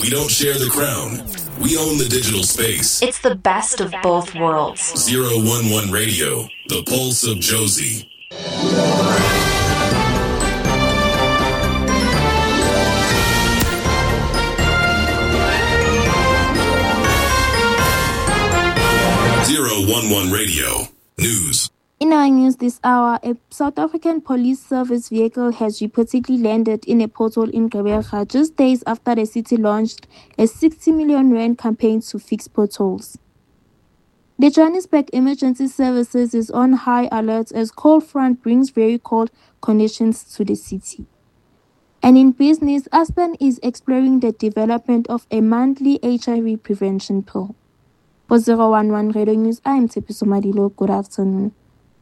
We don't share the crown. We own the digital space. It's the best of both worlds. 011 Radio, the pulse of Josie. Radio News. In our news this hour, a South African police service vehicle has reportedly landed in a pothole in Gqeberha just days after the city launched a 60 million rand campaign to fix potholes. The Johannesburg Emergency Services is on high alert as cold front brings very cold conditions to the city. And in business, Aspen is exploring the development of a monthly HIV prevention pill. For 011 Radio News, I am Tshepiso Madilo. Good afternoon.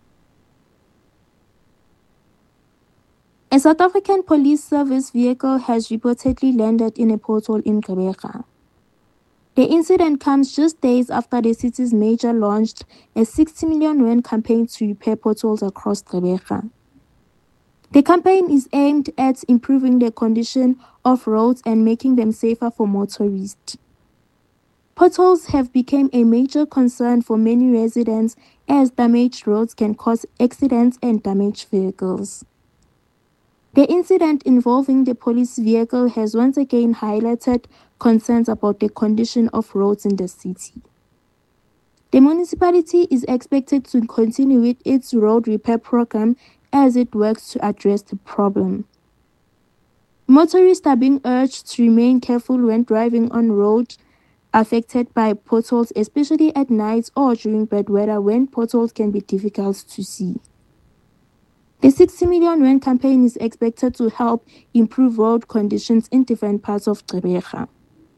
A South African police service vehicle has reportedly landed in a pothole in Gqeberha. The incident comes just days after the city's mayor launched a 60 million rand campaign to repair potholes across Gqeberha. The campaign is aimed at improving the condition of roads and making them safer for motorists. Potholes have become a major concern for many residents as damaged roads can cause accidents and damage vehicles. The incident involving the police vehicle has once again highlighted concerns about the condition of roads in the city. The municipality is expected to continue with its road repair program as it works to address the problem. Motorists are being urged to remain careful when driving on roads affected by potholes, especially at night or during bad weather when potholes can be difficult to see. The 60 million rand campaign is expected to help improve road conditions in different parts of Gqeberha.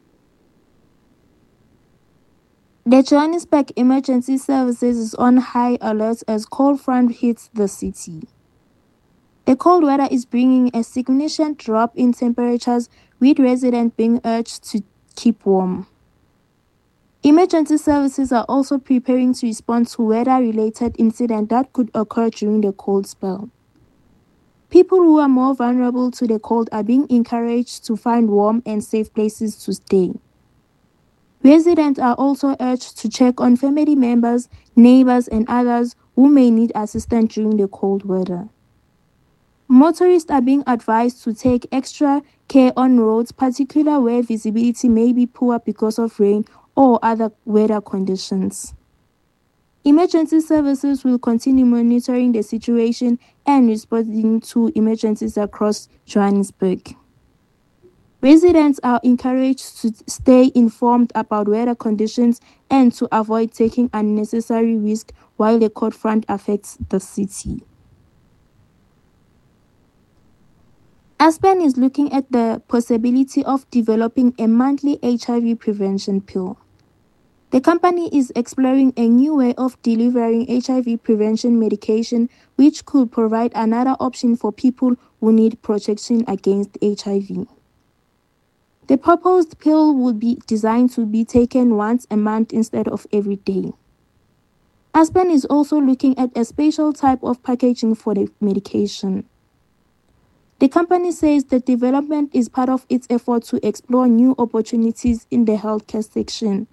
The Johannesburg Emergency Services is on high alert as cold front hits the city. The cold weather is bringing a significant drop in temperatures, with residents being urged to keep warm. Emergency services are also preparing to respond to weather-related incidents that could occur during the cold spell. People who are more vulnerable to the cold are being encouraged to find warm and safe places to stay. Residents are also urged to check on family members, neighbors, and others who may need assistance during the cold weather. Motorists are being advised to take extra care on roads, particularly where visibility may be poor because of rain or other weather conditions. Emergency services will continue monitoring the situation and responding to emergencies across Johannesburg. Residents are encouraged to stay informed about weather conditions and to avoid taking unnecessary risks while the cold front affects the city. Aspen is looking at the possibility of developing a monthly HIV prevention pill. The company is exploring a new way of delivering HIV prevention medication, which could provide another option for people who need protection against HIV. The proposed pill would be designed to be taken once a month instead of every day. Aspen is also looking at a special type of packaging for the medication. The company says the development is part of its effort to explore new opportunities in the healthcare section.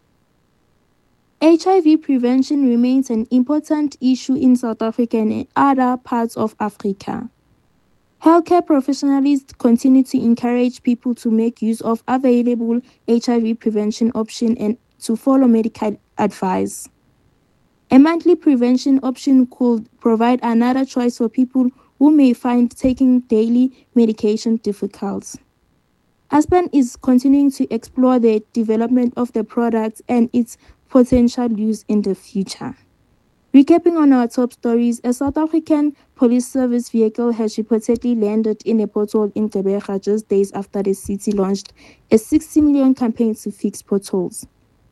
HIV prevention remains an important issue in South Africa and in other parts of Africa. Healthcare professionals continue to encourage people to make use of available HIV prevention options and to follow medical advice. A monthly prevention option could provide another choice for people who may find taking daily medication difficult. Aspen is continuing to explore the development of the product and its potential use in the future. Recapping on our top stories, a South African police service vehicle has reportedly landed in a pothole in Gqeberha just days after the city launched a 60 million campaign to fix potholes.